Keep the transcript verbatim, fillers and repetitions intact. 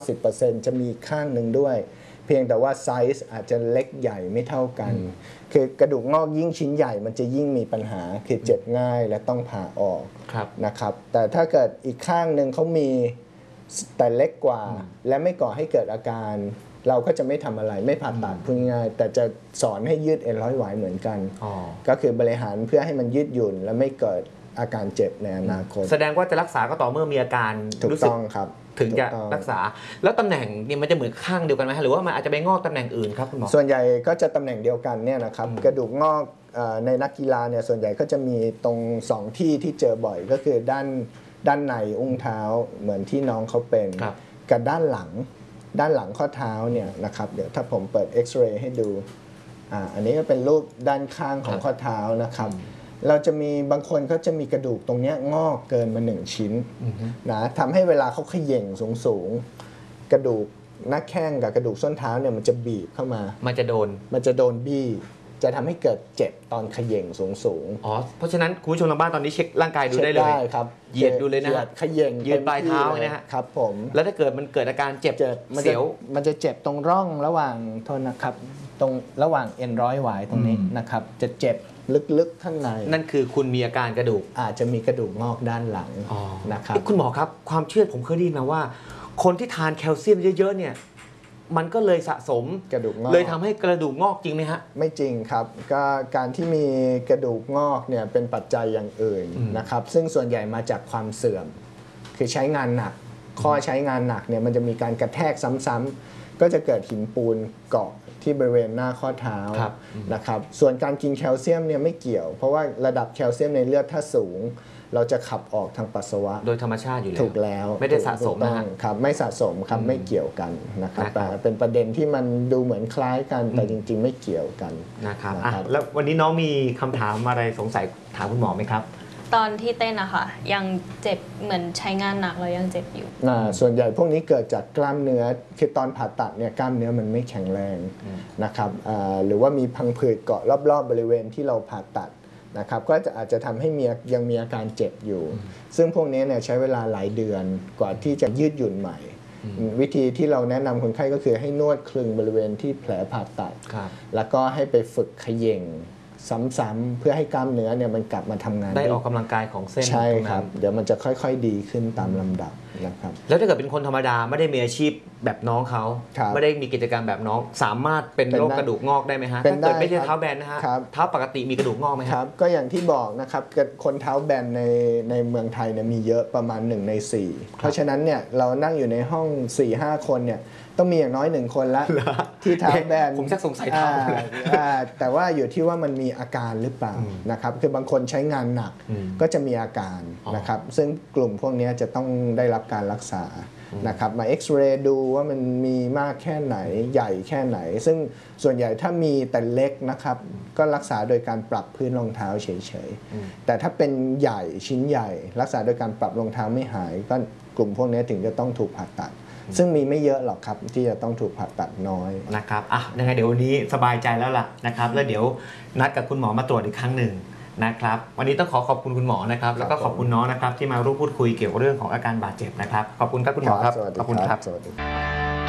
สิบเปอร์เซ็นต์ จะมีข้างหนึ่งด้วยเพียงแต่ว่าไซส์อาจจะเล็กใหญ่ไม่เท่ากันคือกระดูกงอกยิ่งชิ้นใหญ่มันจะยิ่งมีปัญหาคือเจ็บง่ายและต้องผ่าออกนะครับแต่ถ้าเกิดอีกข้างหนึ่งเขามีแต่เล็กกว่าและไม่ก่อให้เกิดอาการเราก็จะไม่ทำอะไรไม่ผ่าตัดพูดง่ายแต่จะสอนให้ยืดเอ็นร้อยหวายเหมือนกันก็คือบริหารเพื่อให้มันยืดหยุ่นและไม่เกิดอาการเจ็บในอนาคตแสดงว่าจะรักษาก็ต่อเมื่อมีอาการถูกต้องครับถึงจะรักษาแล้วตำแหน่งนี่มันจะเหมือนข้างเดียวกันไหมหรือว่ามันอาจจะไปงอกตำแหน่งอื่นครับคุณหมอส่วนใหญ่ก็จะตำแหน่งเดียวกันเนี่ยนะครับกระดูกงอกในนักกีฬาเนี่ยส่วนใหญ่ก็จะมีตรงสองที่ที่เจอบ่อยก็คือด้านด้านในอุ้งเท้าเหมือนที่น้องเขาเป็นกับด้านหลังด้านหลังข้อเท้าเนี่ยนะครับเดี๋ยวถ้าผมเปิดเอ็กซเรย์ให้ดูอ่าอันนี้ก็เป็นรูปด้านข้างของข้อเท้านะครับเราจะมีบางคนเขาจะมีกระดูกตรงนี้งอกเกินมาหนึ่งชิ้นนะทำให้เวลาเขาเขย่งสูงๆกระดูกหน้าแข้งกับกระดูกส้นเท้าเนี่ยมันจะบีบเข้ามามันจะโดนมันจะโดนบี้จะทำให้เกิดเจ็บตอนเขย่งสูงๆอ๋อเพราะฉะนั้นคุณผู้ชมทางบ้านตอนนี้เช็คร่างกายดูได้เลยได้ครับเหยียดดูเลยนะเขย่งยืนปลายเท้านะฮะครับผมแล้วถ้าเกิดมันเกิดอาการเจ็บเสียวมันจะเจ็บตรงร่องระหว่างโทษนะครับตรงระหว่างเอ็นร้อยหวายตรงนี้นะครับจะเจ็บลึกๆข้างในนั่นคือคุณมีอาการกระดูกอาจจะมีกระดูกงอกด้านหลังนะครับคุณหมอครับความเชื่อผมเคยได้ยินมาว่าคนที่ทานแคลเซียมเยอะๆเนี่ยมันก็เลยสะสมกระดูกงอกเลยทำให้กระดูกงอกจริงไหมฮะไม่จริงครับก็การที่มีกระดูกงอกเนี่ยเป็นปัจจัยอย่างอื่นนะครับซึ่งส่วนใหญ่มาจากความเสื่อมคือใช้งานหนักข้อใช้งานหนักเนี่ยมันจะมีการกระแทกซ้ำๆก็จะเกิดหินปูนเกาะที่บริเวณหน้าข้อเท้านะครับส่วนการกินแคลเซียมเนี่ยไม่เกี่ยวเพราะว่าระดับแคลเซียมในเลือดถ้าสูงเราจะขับออกทางปัสสาวะโดยธรรมชาติอยู่แล้วถูกแล้วไม่ได้สะสมนะครับไม่สะสมครับไม่เกี่ยวกันนะครับแต่เป็นประเด็นที่มันดูเหมือนคล้ายกันแต่จริงๆไม่เกี่ยวกันนะครับแล้ววันนี้น้องมีคำถามอะไรสงสัยถามคุณหมอไหมครับตอนที่เต้นอะค่ะยังเจ็บเหมือนใช้งานหนักแล้วยังเจ็บอยู่ส่วนใหญ่พวกนี้เกิดจากกล้ามเนื้อคือตอนผ่าตัดเนี่ยกล้ามเนื้อมันไม่แข็งแรงนะครับหรือว่ามีพังผืดเกาะรอบๆบริเวณที่เราผ่าตัดนะครับก็จะอาจจะทำให้มียังมีอาการเจ็บอยู่ซึ่งพวกนี้เนี่ยใช้เวลาหลายเดือนกว่าที่จะยืดหยุ่นใหม่วิธีที่เราแนะนำคนไข้ก็คือให้นวดคลึงบริเวณที่แผลผ่าตัดแล้วก็ให้ไปฝึกเขย่งซ้ำๆเพื่อให้กล้ามเนื้อเนี่ยมันกลับมาทำงานได้ออกกำลังกายของเส้นใช่ครับเดี๋ยวมันจะค่อยๆดีขึ้นตามลำดับนะครับแล้วถ้าเกิดเป็นคนธรรมดาไม่ได้มีอาชีพแบบน้องเขาไม่ได้มีกิจกรรมแบบน้องสามารถเป็นโรคกระดูกงอกได้ไหมฮะถ้าเกิดไม่ใช่เท้าแบนนะฮะเท้าปกติมีกระดูกงอกไหมครับก็อย่างที่บอกนะครับคนเท้าแบนในในเมืองไทยเนี่ยมีเยอะประมาณหนึ่งในสี่เพราะฉะนั้นเนี่ยเรานั่งอยู่ในห้อง สี่ห้า คนเนี่ยต้องมีอย่างน้อยหนึ่งคนละที่เท้าแบนผมชักสงสัยเท้าแต่ว่าอยู่ที่ว่ามันมีอาการหรือเปล่านะครับคือบางคนใช้งานหนักก็จะมีอาการนะครับซึ่งกลุ่มพวกนี้จะต้องได้รับการรักษานะครับมาเอ็กซเรย์ดูว่ามันมีมากแค่ไหนใหญ่แค่ไหนซึ่งส่วนใหญ่ถ้ามีแต่เล็กนะครับก็รักษาโดยการปรับพื้นรองเท้าเฉยๆแต่ถ้าเป็นใหญ่ชิ้นใหญ่รักษาโดยการปรับรองเท้าไม่หายก็กลุ่มพวกนี้ถึงจะต้องถูกผ่าตัดซึ่งมีไม่เยอะหรอกครับที่จะต้องถูกผ่าตัดน้อยนะครับอ่ะยังไงเดี๋ยววันนี้สบายใจแล้วล่ะนะครับแล้วเดี๋ยวนัดกับคุณหมอมาตรวจอีกครั้งหนึ่งนะครับวันนี้ต้องขอขอบคุณคุณหมอนะครับแล้วก็ขอบคุณน้องนะครับที่มาร่วมพูดคุยเกี่ยวกับเรื่องของอาการบาดเจ็บนะครับขอบคุณครับคุณหมอครับขอบคุณครับ